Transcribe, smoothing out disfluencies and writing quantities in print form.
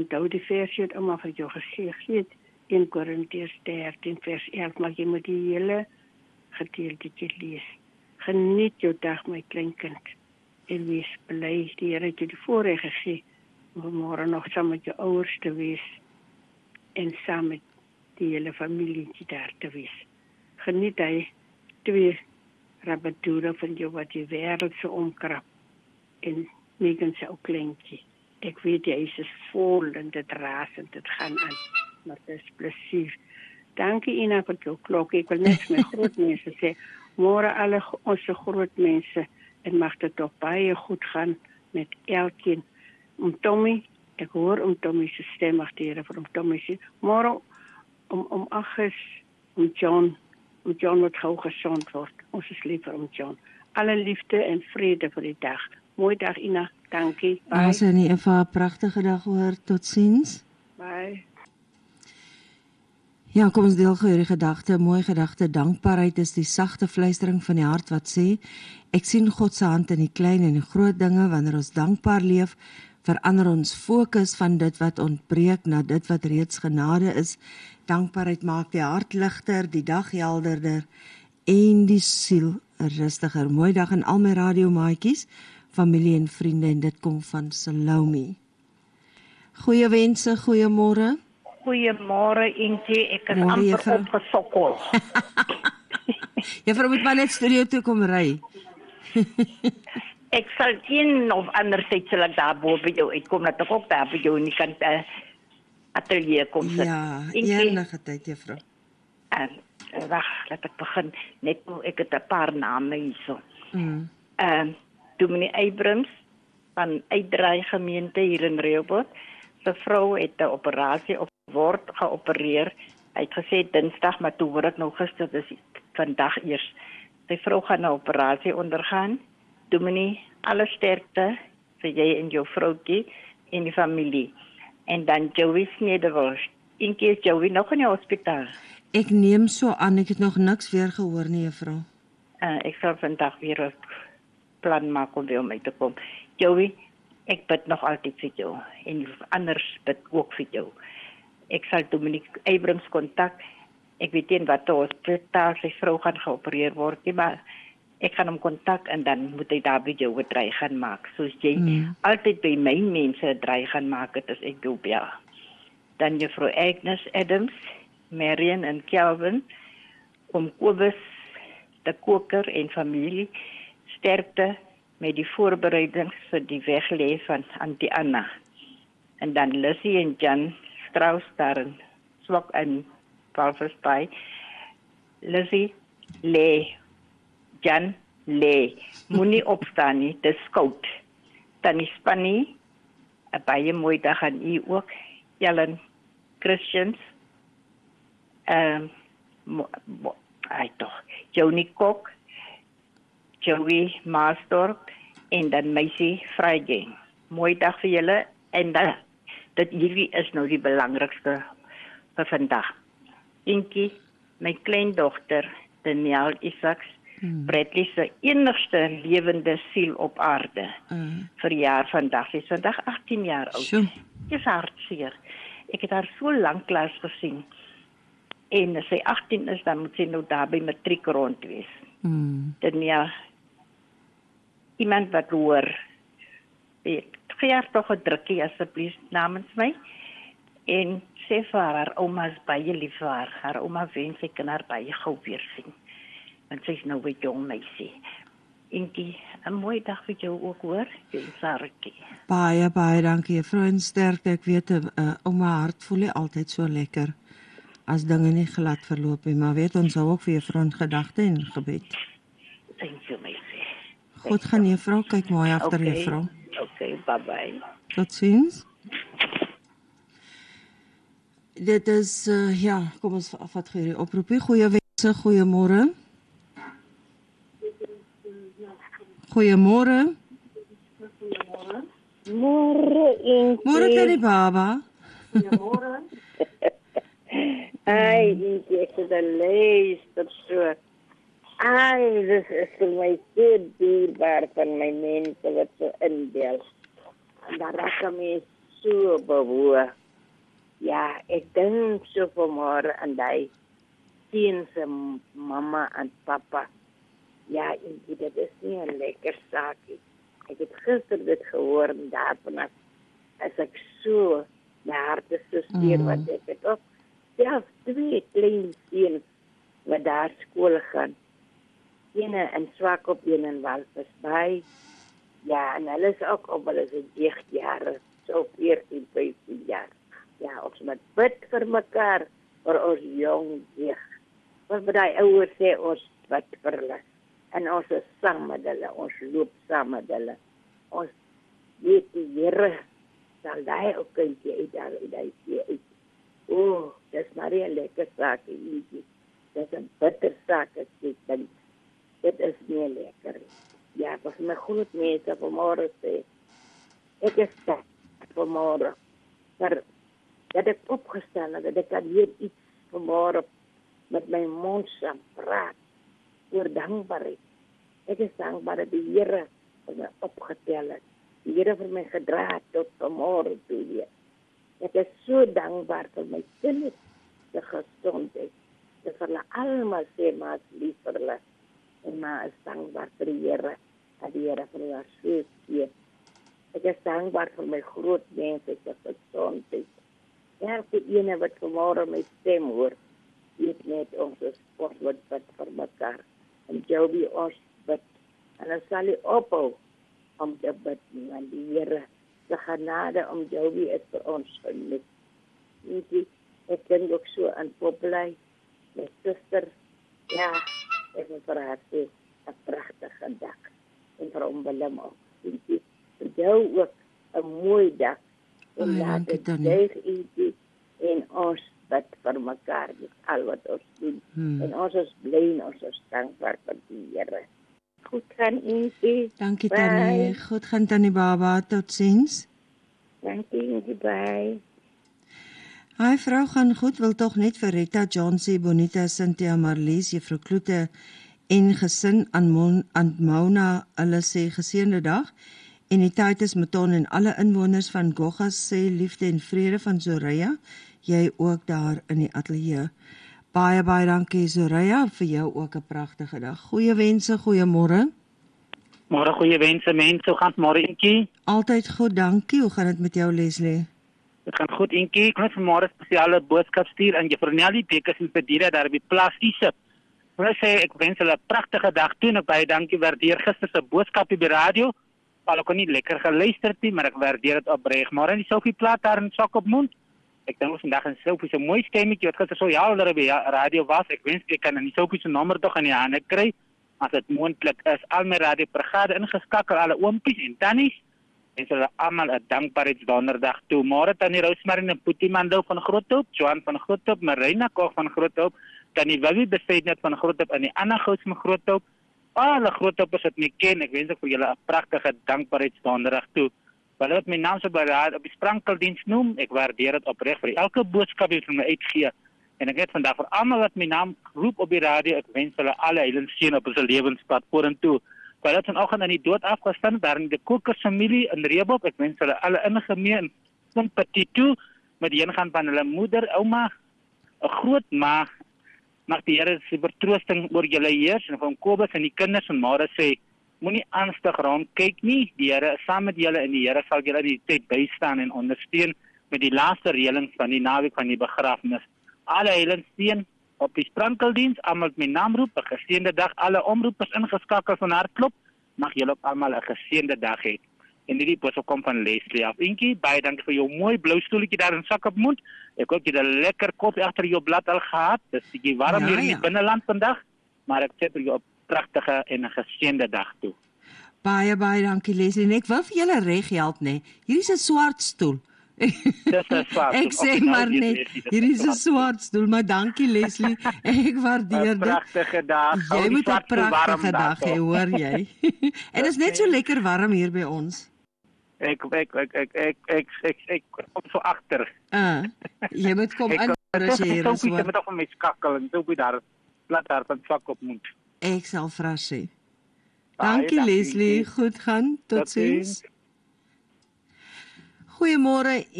onthou die versie het ouma vir jou gesê, 1 Korintiërs 13 vers 11, maar jy moet die hele gedeeltjie lees. Geniet jou dag, my kleinkind, en wees bly. Die Here het jou die voorreg gegee om vanmôre nog saam met jou ouers te wees en saam met die hele familie daar te wees. Geniet hy 2 rabbatoere van jou wat die wêreld so omkrap en Megan se ou kleintjie. Ek weet jy is vol en dit raas en dit gaan aan, maar dit is plesier. Dankie Ina vir jou klok. Ek wil net met groot mense sê, môre alle ons groot mense en mag dit toch baie goed gaan met elkeen. Om Tommy, ek hoor om Tommy se stem agter vir om Tommy se. Môre om Agnes, om John wat gou gesond word. Ons is lief vir om John. Alle liefde en vrede vir die dag. Mooi dag Ina, dankie. Bye. Ons het 'n pragtige dag hoor. Totsiens. Bye. Ja, kom ons deel gou hierdie gedagte, mooi gedagte. Dankbaarheid is die sagte fluistering van die hart wat sê, ek sien God se hand in die klein en die groot dinge. Wanneer ons dankbaar leef, verander ons fokus van dit wat ontbreek na dit wat reeds genade is. Dankbaarheid maak die hart ligter, die dag helderder en die siel rustiger. Mooi dag aan al my radiomaatjies, familie en vriende, en dit kom van Salome. Goeie wense, goeiemôre. Goeiemôre Intie, ek is Môre, amper juffrou. opgesokkel. Juffrou moet maar net studio toe kom ry. Ek sal een of ander tyd sal ek daar bo by jou uitkom, dat ek ook daar by jou in die kant atelier kom sit. Ja, Intie, enige tyd juffrou. Wag, laat ek begin. Net ek het 'n paar name hierso. Mm. Dominee Abrams van Uitdraai gemeente hier in Rehoboth. Sy vrou het 'n operasie word geopereer. Hy het gesê Dinsdag, maar toe hoor ek nou gister, dis vandag eers. Sy vrou gaan 'n operasie ondergaan. Dominee, alle sterkte vir jy en jou vroutjie en die familie. En dan Joey Snedewors. In keer Joey nog in die hospitaal. Ek neem so aan, ek het nog niks weer gehoor nie, juffrou. Ek sal vandag weer 'n plan maak om weer mee te kom. Joey, ek bid nog altyd vir jou en anders bid ook vir jou. Ek sal Dominique Abrams kontak. Ek weet nie wat hospitaal sy vrou gaan geopereer word nie, maar ek gaan hom kontak en dan moet hy daar by jou 'n draai gaan maak. Soos jy altyd by my mense 'n draai gaan maak, het as ek doe ja. Dan juffrou Agnes Adams, Marian en Kelvin, om Kobus, de koker en familie, sterkte met die voorbereidings vir die weglê van Auntie Anna. En dan Lissy en Jan Strauss daar in Swak en Walvisbaai. Lissy, lê. Jan, lê. Moenie opstaan nie, dis koud. Tannie Spannie, 'n baie mooi dag aan u ook. Ellen Christians, Johnny Kok, Joey Maasdorp en dan Meisie Friday. Mooi dag vir julle en dit hierdie is nou die belangrikste vir vandag. Inkie, my kleindogter Danielle Isaacs, Bradley se enigste lewende siel op aarde. Verjaar vandag. Sy is vandag 18 jaar oud. Sjoe. Dit is hartseer. Ek het haar so lank klas gesien. En as sy 18 is, dan moet sy nou daar by matriek rond wees. Dan ja, iemand wat hoor, gee haar toch 'n drukkie asseblief namens my. En sê vir haar ouma is baie lief vir haar. Haar ouma wens sy kan haar baie gou weer sien. Want sy is nou 'n jong meisie. Inkie, 'n mooi dag vir jou ook hoor, Sarkie. Baie, baie dankie, juffrou en sterkte. Ek weet, ouma hart voel nie altyd so lekker as dinge nie glad verloop nie, maar weet ons hou ook vir juffrou in gedagte en gebed. Thank you, meisie. God gaan juffrou, kyk mooi agter Okay. juffrou. Okay, bye-bye. Totsiens. Dit is, ja, kom ons vat gou hierdie oproepie. Goeie wense, goeiemôre. Goeiemôre. Môre Inkie. Môre tannie baba. Goeiemôre. Ai, Inkie, ek het luister so. Ai, dis is vir my so dierbaar van my mense wat so inbel. En daar raak my so bewoe. Ja, ek dink so vanmôre aan die seun se mamma en papa. Ja, dit is nie 'n lekker saakie. Ek het gister dit gehoor en daarvan as ek so my hart is so seer, want ek het ook self 2 klein seuns wat daar skool gaan. Ene in Swakop, een in Walvisbaai. Ja, en hulle is ook op hulle se jeugdjare, so 14, 15 jaar. Ja, ons moet bid vir mekaar, vir ons jong jeug. Wat die ouers sê, ons bid vir hulle. En ons is saam met hulle, ons loop saam met hulle. Ons weet die Here sal daai ook kindjie uit. O, dis maar 'n lekker saak, Ietjie. Dis 'n bitter saak, ek dink. Dit is nie lekker. Ja, wat my groot mense vanmôre sê. Ek is sterk vanmôre. Maar dat ek opgestaan het, dat ek kan hier iets vanmôre met my mond saam praat oor dankbaarheid. Ek is dankbaar dat die Here vir my opgetel het. Die Here vir my gedra het tot vanmôre toe weer. Ek is so dankbaar vir my kinders, se gesondheid. Ek vir hulle almal sê, maar as lief vir hulle. En maar is dankbaar vir die Here, dat die Here vir hulle so gee. Ek is dankbaar vir my groot mense, se gesondheid. Elke ene wat vanmôre my stem hoor, weet net ons wat bid vir mekaar. En Joby, ons bid. En dan sal hy ophou om te bid, want die Here se genade om Joby is vir ons genoeg. Ek dink ook so aan Poplei, my suster. Ja, ek wil vir haar sê, 'n pragtige dag. En vir hom Willem ook. Vir jou ook 'n mooi dag. En laat dit deeg Ietjie en ons bid vir mekaar met al wat ons doen. En ons is bly en ons is dankbaar vir die Here. Goed gaan Ietjie. Dankie Tannie. Goed gaan Tannie Baba. Totsiens. Dankie Ietjie, bye. Hy vrou gaan goed, wil tog net vir Rita, Johnsie, Bonita, Cynthia, Marlies, Juffrou Kloete en gesin aan Mona, hulle sê geseënde dag. En die tyd is Maton en alle inwoners van Goggas sê liefde en vrede van Soraya, jy ook daar in die ateljee. Baie dankie Soraya, vir jou ook 'n pragtige dag. Goeie wense, goeiemôre. Môre goeie wense mense, hoe gaan môre Intjie? Altyd goed, dankie. Hoe gaan dit met jou Leslie? Dit gaan goed Intjie. Ek wil vanmôre spesiale boodskap stuur aan Juffrou Nelly Bekes en Pedira daar by Plaas Isip. Hulle sê ek wens hulle 'n pragtige dag toe en ek baie dankie waardeer gister se boodskap op die radio. Al kon nie lekker geluister nie, maar ek waardeer dit opreg. Maar in die Sofie plaas daar in Swakopmund. Ek dink ons vandag in Sofie se mooi stemmetjie wat gister so helder by radio was. Ek wens ek kan in die Sofie se nommer tog in die hande kry. As dit moontlik is, al my radiobrigade ingeskakel, alle oompies en tannies. En hulle almal 'n dankbaarheidsdonderdag toe. Môre tannie Rosemary en Putimando van Groothoop, Johan van Groothoop, Marina Koch van Groothoop, tannie Willie Besaidnet van Groothoop en die Anna Gous van Groothoop. Alle Groothoopers wat my ken, ek wens ek vir julle 'n pragtige dankbaarheidsdonderdag toe. Hulle het my naam so beraad op die sprankeldiens noem. Ek waardeer dit opreg vir elke boodskap wat hulle my uitgee. En ek het vandag vir almal wat my naam roep op die radio, ek wens hulle alle heil en seën op hulle lewenspad vorentoe. Hulle het vanoggend aan die dood afgestaan daar in die Kokers familie in Reebok. Ek wens hulle alle ingemee en simpatie toe met die ingaan van hulle moeder, ouma, 'n groot ma. Mag die Here se vertroosting oor julle heers en van Kobus en die kinders en môre sê moenie angstig rond kyk nie. Die Here is saam met julle en die Here sal julle in die tyd bystaan en ondersteun met die laaste reëlings van die naweek van die begrafnis. Alle heil en seën op die sprankeldiens, almal met my naam roep, 'n geseënde dag. Alle omroepers ingeskakel van Hartklop, mag julle ook almal 'n geseënde dag hê. En hierdie boodskap kom van Leslie af. Inkie, baie dankie vir jou mooi blou stoeltjie daar in Swakopmund. Ek hoop jy het 'n lekker koffie agter jou blad al gehad. Dis bietjie warm hier in die binneland vandag, maar ek sê vir jou 'n pragtige en 'n geseënde dag toe. Baie dankie Leslie. En ek wil vir julle reg help nê. Hierdie is 'n swart stoel. Ek sê maar net, hier is 'n swart stoel, maar dankie Leslie. Ek waardeer dit. 'n Pragtige dag. Jy moet 'n pragtige dag hê, hoor jy? En dit is net so lekker warm hier by ons. Ek kom so agter. Jy moet kom in as jy hier is. Ek moet op my skakel en so by daar plat daar van Swakopmund. Ek sal vra sê. Dankie Leslie, goed gaan. Totsiens. goeiemôre